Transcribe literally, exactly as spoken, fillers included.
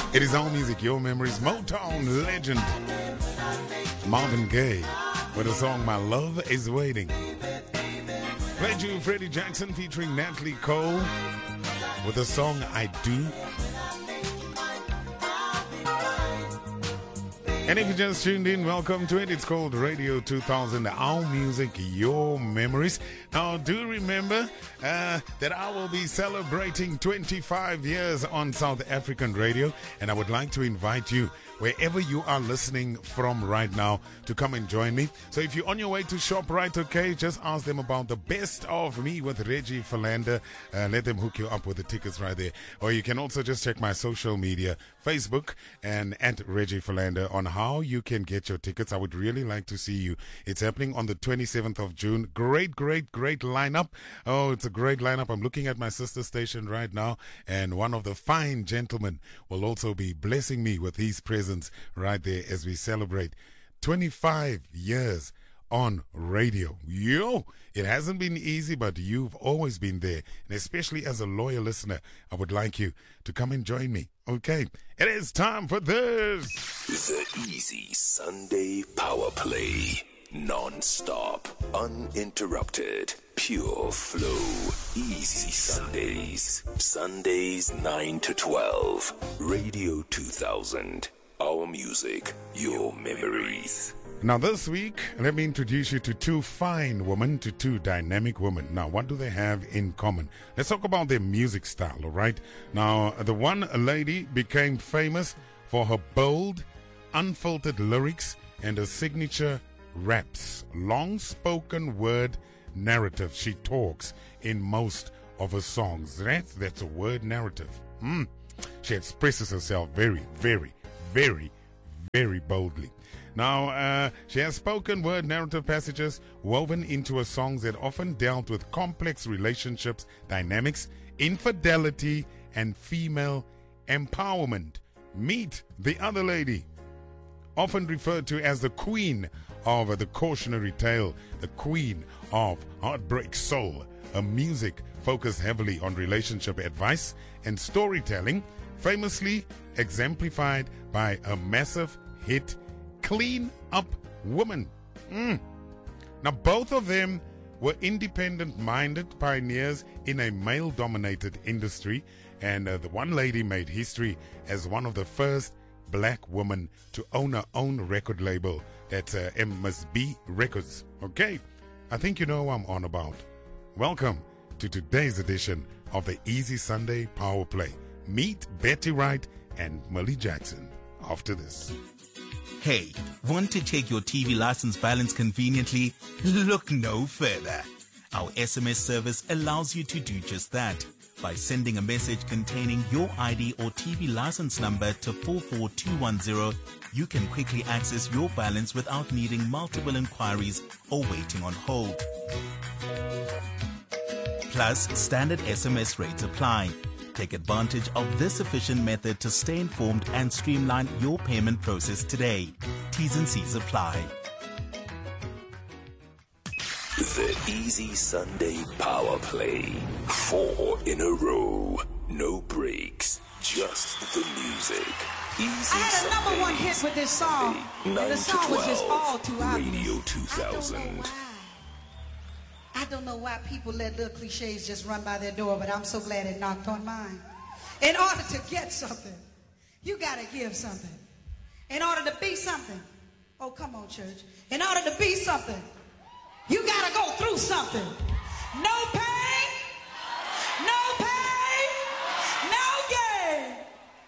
It is Our Music, Your Memories. Motown legend Marvin Gaye with the song My Love Is Waiting. Played you Freddie Jackson featuring Natalie Cole with the song I Do. And if you just tuned in, welcome to it. It's called Radio two thousand, Our Music, Your Memories. Now, do remember uh, that I will be celebrating twenty-five years on South African radio, and I would like to invite you, wherever you are listening from right now, to come and join me. So if you're on your way to ShopRite, okay, just ask them about the best of me with Reggie Philander. Uh, let them hook you up with the tickets right there. Or you can also just check my social media, Facebook and at Reggie Philander, on how you can get your tickets. I would really like to see you. It's happening on the twenty-seventh of June. Great, great, great lineup. Oh, it's a great lineup. I'm looking at my sister station right now, and one of the fine gentlemen will also be blessing me with his presence right there as we celebrate twenty-five years on radio. Yo, it hasn't been easy, but you've always been there. And especially as a loyal listener, I would like you to come and join me. Okay, it is time for this. The Easy Sunday Power Play. Non-stop, uninterrupted, pure flow. Easy Sundays. Sundays nine to twelve. Radio two thousand. Our music, your memories. Now this week, let me introduce you to two fine women, to two dynamic women. Now, what do they have in common? Let's talk about their music style, all right? Now, the one lady became famous for her bold, unfiltered lyrics and her signature raps, long-spoken word narrative. She talks in most of her songs. That's, that's a word narrative. Mm. She expresses herself very, very, very, very boldly. Now, uh, she has spoken word narrative passages woven into her songs that often dealt with complex relationships, dynamics, infidelity, and female empowerment. Meet the other lady, often referred to as the queen of the cautionary tale, the queen of heartbreak soul. Her music focused heavily on relationship advice and storytelling, famously exemplified by a massive hit, Clean Up Woman. Mm. Now, both of them were independent-minded pioneers in a male-dominated industry, and uh, the one lady made history as one of the first black women to own her own record label. That's uh, M S B Records. Okay, I think you know what I'm on about. Welcome to today's edition of the Easy Sunday Power Play. Meet Betty Wright and Millie Jackson after this. Hey, want to check your T V license balance conveniently? Look no further. Our S M S service allows you to do just that. By sending a message containing your I D or T V license number to four four two one zero, you can quickly access your balance without needing multiple inquiries or waiting on hold. Plus, standard S M S rates apply. Take advantage of this efficient method to stay informed and streamline your payment process today. T's and C's apply. The Easy Sunday Power Play. Four in a row. No breaks. Just the music. Easy I had a Sunday. number one hit with this song. nine And the song to was just twelve. all too obvious. Radio two thousand. I don't know why people let little cliches just run by their door, but I'm so glad it knocked on mine. In order to get something, you got to give something. In order to be something, oh, come on, church. In order to be something, you got to go through something. No pain.